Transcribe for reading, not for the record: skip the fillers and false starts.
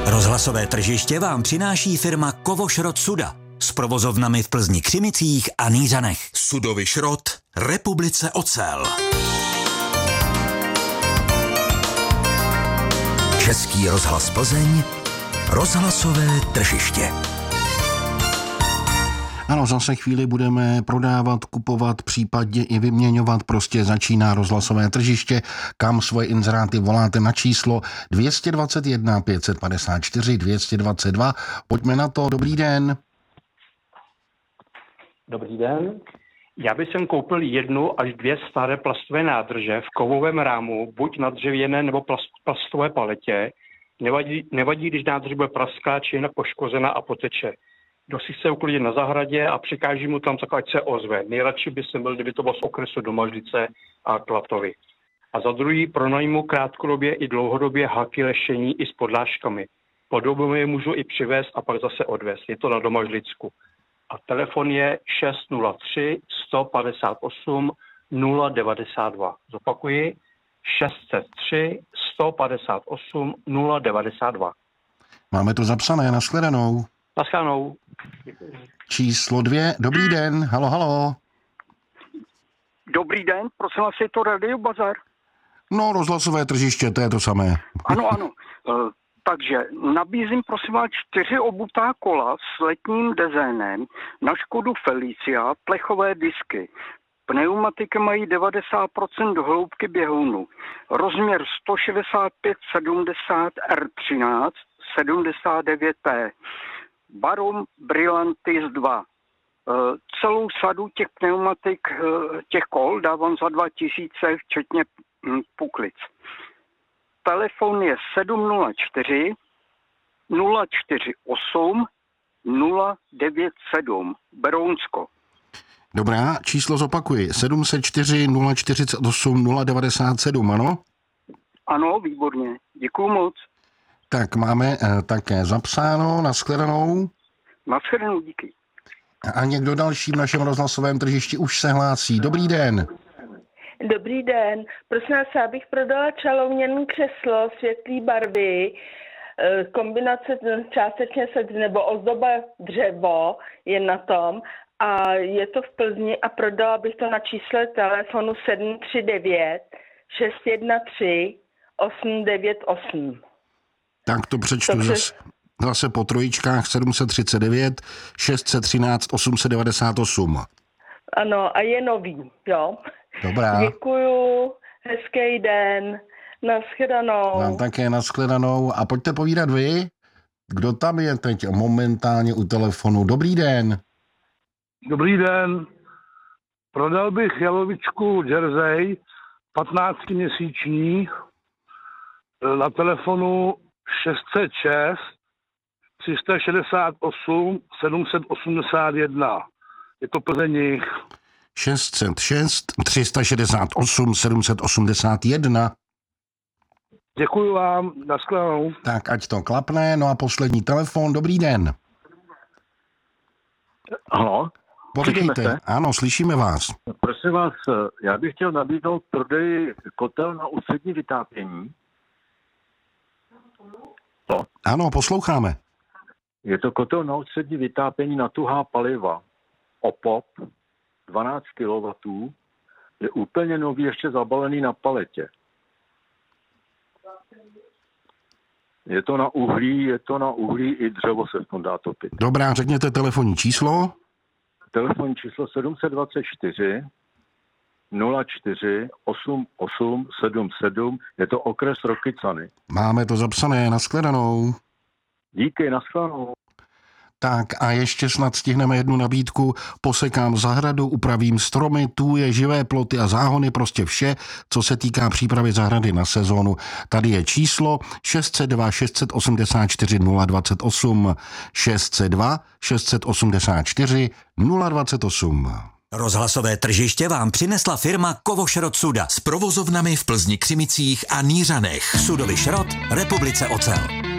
Rozhlasové tržiště vám přináší firma Kovošrot Suda s provozovnami v Plzni, Křimicích a Nýřanech. Sudový šrot, Republice Ocel. Český rozhlas Plzeň, rozhlasové tržiště. Ano, zase chvíli budeme prodávat, kupovat, případně i vyměňovat. Prostě začíná rozhlasové tržiště, kam svoje inzeráty voláte na číslo 221 554 222. Pojďme na to. Dobrý den. Dobrý den. Já bych koupil 1 až 2 staré plastové nádrže v kovovém rámu, buď na dřevěné nebo plastové paletě. Nevadí, když nádrž bude prasklá či jinak poškozená a poteče. Kdo si chce uklidit na zahradě a přikáží mu tam, tak ať se ozve. Nejradši by jsem byl, kdyby to bylo z okresu Domažlice a Klatovy. A za druhý pronajmu krátkodobě i dlouhodobě haky lešení i s podlážkami. Po dobu je můžu i přivést a pak zase odvést. Je to na Domažlicku. A telefon je 603 158 092. Zopakuji 603 158 092. Máme to zapsané, nashledanou. Naschledanou. Číslo 2. Dobrý den. Halo, halo. Dobrý den, prosím vás, je to Radio Bazar? No, rozhlasové tržiště, to je to samé. Ano. Takže nabízím, prosím vás, 4 obutá kola s letním dezénem na Škodu Felicia, plechové disky. Pneumatiky mají 90% hloubky běhounu. Rozměr 165/70 R13 79P. Barum Brillantis 2. Celou sadu těch pneumatik, těch kol dávám za 2000, včetně puklic. Telefon je 704 048 097 Berounsko. Dobrá, číslo zopakuji. 704 048 097, ano? Ano, výborně. Děkuju moc. Tak máme také zapsáno, nashledanou. Nashledanou, díky. A někdo další v našem rozhlasovém tržišti už se hlásí. Dobrý den. Dobrý den. Prosím vás, já bych prodala čalouněné křeslo světlé barvy, kombinace částečně nebo ozdoba dřevo je na tom a je to v Plzni a prodala bych to na čísle telefonu 739 613 898. Tak to přečtu zase po trojičkách 739 613 898. Ano, a je nový, jo. Dobrá. Děkuju, hezký den, nashledanou. Vám také nashledanou a pojďte povídat vy, kdo tam je teď momentálně u telefonu. Dobrý den. Dobrý den. Prodal bych jalovičku Jersey 15měsíční na telefonu 606 368 781. Je to Plzeň. 606 368 781. Děkuju vám, nashledanou. Tak ať to klapne, no a poslední telefon, dobrý den. Halo? Povídejte, ano, slyšíme vás. Prosím vás, já bych chtěl nabídnout prodej kotel na ústřední vytápění. No. Ano, posloucháme. Je to kotel na ústřední vytápění na tuhá paliva. OPOP, 12 kW, je úplně nový, ještě zabalený na paletě. Je to na uhlí, i dřevo se v tom dá topit. Dobrá, řekněte telefonní číslo. Telefonní číslo 724 04 88 77, je to okres Rokycany. Máme to zapsané, nashledanou. Díky, nashledanou. Tak a ještě snad stihneme jednu nabídku. Posekám zahradu, upravím stromy, tůje, živé ploty a záhony, prostě vše, co se týká přípravy zahrady na sezónu. Tady je číslo 602 684 028. 602 684 028. Rozhlasové tržiště vám přinesla firma Kovošrot Suda s provozovnami v Plzni, Křimicích a Nýřanech. Sudový šrot, Republice Ocel.